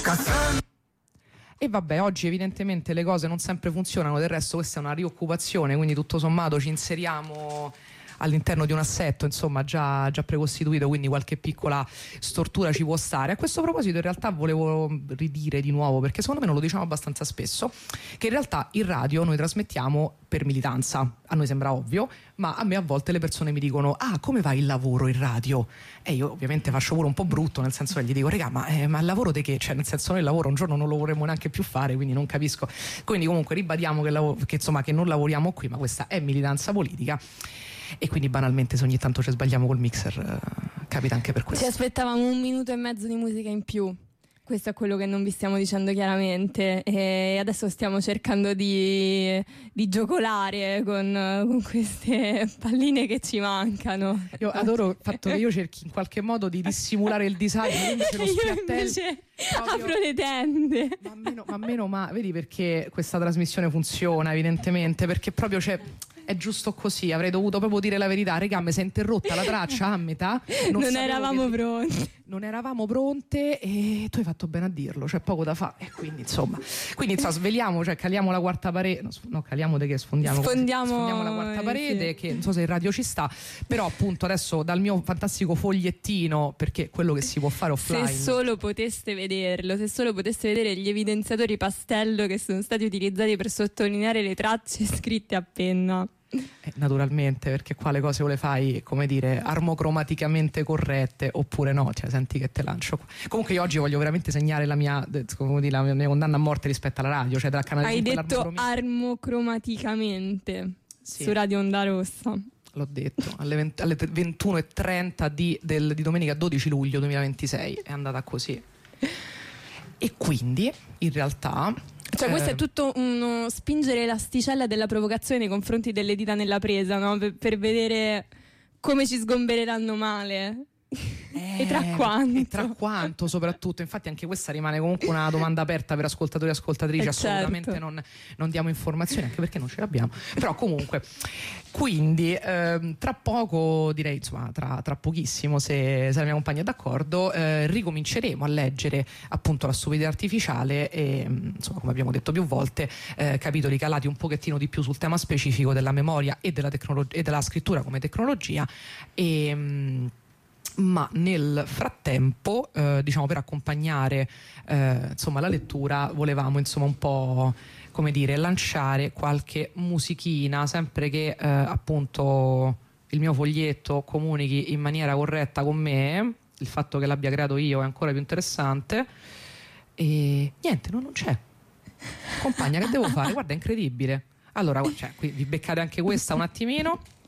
E vabbè, oggi evidentemente le cose non sempre funzionano, del resto questa è una rioccupazione, quindi tutto sommato ci inseriamo all'interno di un assetto insomma già precostituito, quindi qualche piccola stortura ci può stare. A questo proposito in realtà volevo ridire di nuovo, perché secondo me non lo diciamo abbastanza spesso, che in realtà in radio noi trasmettiamo per militanza. A noi sembra ovvio, ma a me a volte le persone mi dicono: ah, come va il lavoro in radio? E io ovviamente faccio pure un po' brutto, nel senso che gli dico: regà, ma il lavoro di che? Cioè, nel senso, noi il lavoro un giorno non lo vorremmo neanche più fare, quindi non capisco. Quindi comunque ribadiamo che insomma che non lavoriamo qui, ma questa è militanza politica. E quindi banalmente se ogni tanto ci sbagliamo col mixer capita anche per questo. Ci aspettavamo 1 minuto e mezzo di musica in più. Questo è quello che non vi stiamo dicendo chiaramente, e adesso stiamo cercando di giocolare con queste palline che ci mancano. Io adoro il fatto che io cerchi in qualche modo di dissimulare il disagio, invece lo io invece apro le tende. Ma vedi perché questa trasmissione funziona evidentemente, perché proprio è giusto così. Avrei dovuto proprio dire la verità: regà, mi si è interrotta la traccia a metà, non eravamo pronti. Non eravamo pronte e tu hai fatto bene a dirlo, c'è poco da fare. E quindi insomma sveliamo, cioè caliamo la quarta parete. No, caliamo de che sfondiamo la quarta parete, sì. Che non so se il radio ci sta, però appunto adesso dal mio fantastico fogliettino, perché quello che si può fare offline. Se solo poteste vederlo, se solo poteste vedere gli evidenziatori pastello che sono stati utilizzati per sottolineare le tracce scritte a penna. Naturalmente, perché qua le cose o le fai, come dire, armocromaticamente corrette oppure no, cioè senti che te lancio. Comunque io oggi voglio veramente segnare la mia condanna a morte rispetto alla radio, cioè dal canale. Hai detto armocromaticamente, sì. Su Radio Onda Rossa. L'ho detto, alle 21:30 di domenica 12 luglio 2026 è andata così. E quindi in realtà cioè questo è tutto uno spingere l'asticella della provocazione nei confronti delle dita nella presa, no? Per vedere come ci sgombereranno male. E tra quanto? E tra quanto soprattutto. Infatti anche questa rimane comunque una domanda aperta per ascoltatori e ascoltatrici. Assolutamente certo. non diamo informazioni, anche perché non ce le abbiamo. Però comunque, quindi tra poco, direi insomma tra pochissimo, se la mia compagna è d'accordo, ricominceremo a leggere appunto La stupidità artificiale e insomma, come abbiamo detto più volte, capitoli calati un pochettino di più sul tema specifico della memoria e della scrittura come tecnologia. Ma nel frattempo, diciamo, per accompagnare insomma la lettura, volevamo insomma un po', come dire, lanciare qualche musichina, sempre che appunto il mio foglietto comunichi in maniera corretta con me. Il fatto che l'abbia creato io è ancora più interessante. E niente, non c'è. Compagna, che devo fare? Guarda, è incredibile. Allora, qui vi beccate anche questa un attimino.